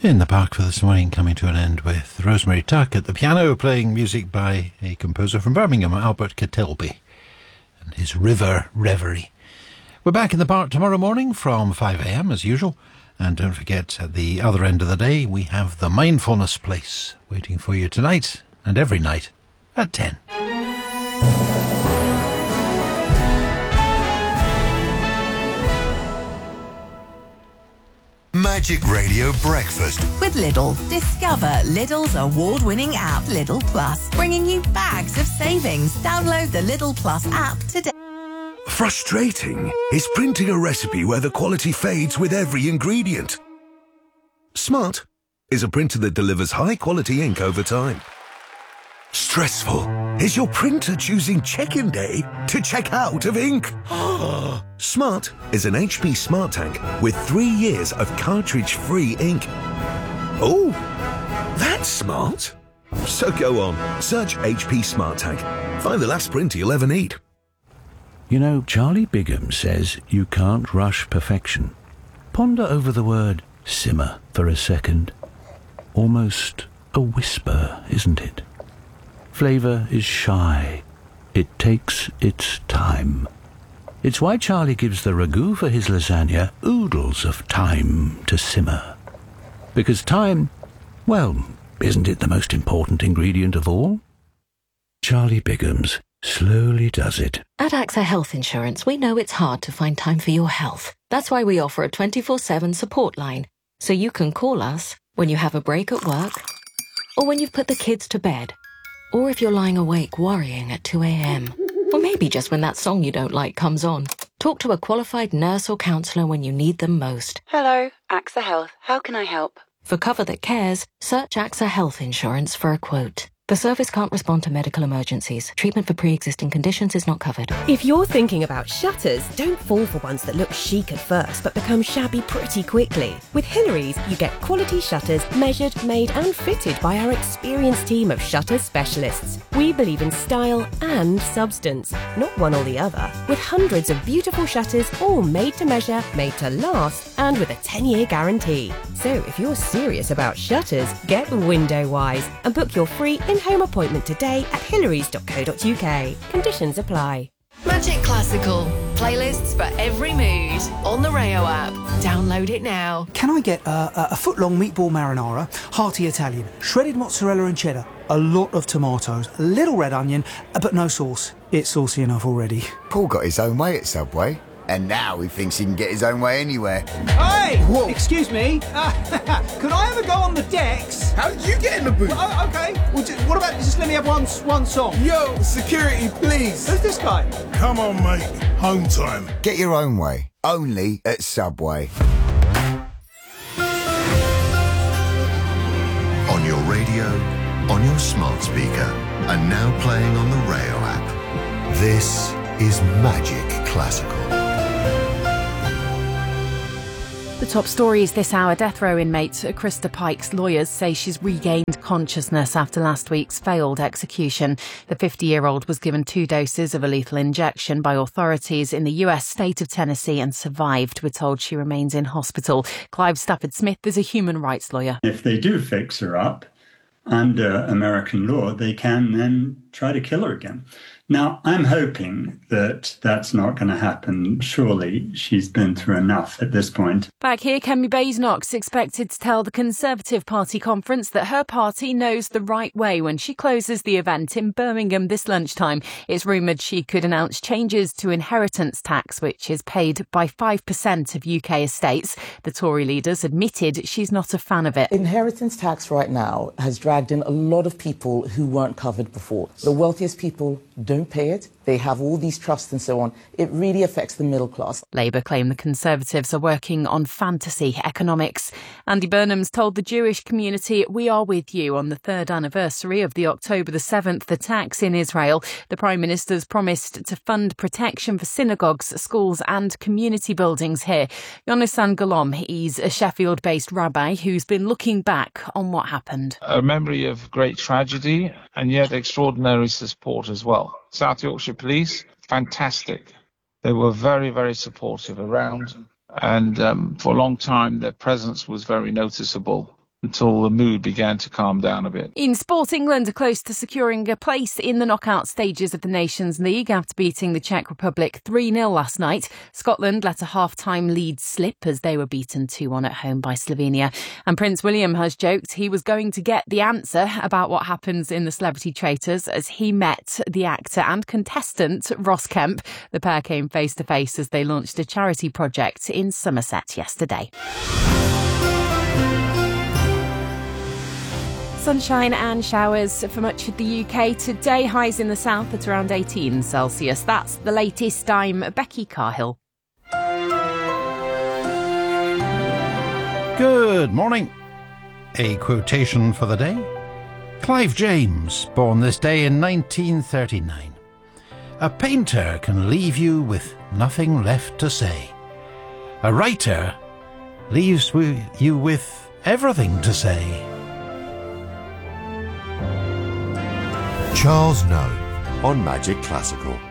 In the Park for this morning, coming to an end with Rosemary Tuck at the piano, playing music by a composer from Birmingham, Albert Kettelby, and his River Reverie. We're back in the Park tomorrow morning from 5 a.m. as usual. And don't forget, at the other end of the day, we have the Mindfulness Place waiting for you tonight and every night at 10. Magic Radio Breakfast with Lidl. Discover Lidl's award-winning app, Lidl Plus, bringing you bags of savings. Download the Lidl Plus app today. Frustrating is printing a recipe where the quality fades with every ingredient. Smart is a printer that delivers high-quality ink over time. Stressful is your printer choosing check-in day to check out of ink. Smart is an HP Smart Tank with 3 years of cartridge-free ink. Oh, that's smart. So go on, search HP Smart Tank. Find the last printer you'll ever need. You know, Charlie Bigham says you can't rush perfection. Ponder over the word simmer for a second. Almost a whisper, isn't it? Flavour is shy. It takes its time. It's why Charlie gives the ragu for his lasagna oodles of time to simmer. Because time, well, isn't it the most important ingredient of all? Charlie Bigham's slowly does it. At AXA Health Insurance, we know it's hard to find time for your health. That's why we offer a 24/7 support line, so you can call us when you have a break at work, or when you've put the kids to bed, or if you're lying awake worrying at 2 a.m, or maybe just when that song you don't like comes on. Talk to a qualified nurse or counsellor when you need them most. Hello, AXA Health. How can I help? For cover that cares, search AXA Health Insurance for a quote. The service can't respond to medical emergencies. Treatment for pre-existing conditions is not covered. If you're thinking about shutters, don't fall for ones that look chic at first but become shabby pretty quickly. With Hillary's, you get quality shutters measured, made and fitted by our experienced team of shutter specialists. We believe in style and substance, not one or the other. With hundreds of beautiful shutters, all made to measure, made to last, and with a 10-year guarantee. So if you're serious about shutters, get Window Wise and book your free in-home appointment today at hillarys.co.uk. Conditions apply. Magic Classical. Playlists for every mood. On the Rayo app. Download it now. Can I get a foot-long meatball marinara, hearty Italian, shredded mozzarella and cheddar, a lot of tomatoes, a little red onion, but no sauce. It's saucy enough already. Paul got his own way at Subway, and now he thinks he can get his own way anywhere. Hey! Whoa. Excuse me? Could I ever go on the decks? How did you get in the booth? Oh, okay. Well, what about just let me have one song? Yo, security, please. Who's this guy? Come on, mate. Home time. Get your own way. Only at Subway. on your radio, on your smart speaker, and now playing on the Rayo app. This is Magic Classical. The top stories this hour. Death row inmate Krista Pike's lawyers say she's regained consciousness after last week's failed execution. The 50-year-old was given 2 doses of a lethal injection by authorities in the US state of Tennessee and survived. We're told she remains in hospital. Clive Stafford-Smith is a human rights lawyer. If they do fix her up under American law, they can then try to kill her again. Now, I'm hoping that that's not going to happen. Surely she's been through enough at this point. Back here, Kemi Basenock's expected to tell the Conservative Party conference that her party knows the right way when she closes the event in Birmingham this lunchtime. It's rumoured she could announce changes to inheritance tax, which is paid by 5% of UK estates. The Tory leader's admitted she's not a fan of it. Inheritance tax right now has dragged in a lot of people who weren't covered before. The wealthiest people don't pay it. They have all these trusts and so on. It really affects the middle class. Labour claim the Conservatives are working on fantasy economics. Andy Burnham's told the Jewish community, "We are with you" on the 3rd anniversary of the October the 7th attacks in Israel. The Prime Minister's promised to fund protection for synagogues, schools and community buildings here. Yonasan Golom, he's a Sheffield-based rabbi who's been looking back on what happened. A memory of great tragedy and yet extraordinary support as well. South Yorkshire Police, fantastic. They were very, very supportive around, and for a long time their presence was very noticeable. until the mood began to calm down a bit. In sport, England are close to securing a place in the knockout stages of the Nations League after beating the Czech Republic 3-0 last night. Scotland let a half-time lead slip as they were beaten 2-1 at home by Slovenia. And Prince William has joked he was going to get the answer about what happens in the Celebrity Traitors as he met the actor and contestant Ross Kemp. The pair came face-to-face as they launched a charity project in Somerset yesterday. Sunshine and showers for much of the UK today. Highs in the south at around 18 Celsius. That's the latest. I'm Becky Carhill. Good morning. A quotation for the day. Clive James, born this day in 1939. A painter can leave you with nothing left to say. A writer leaves you with everything to say. Charles Noe on Magic Classical.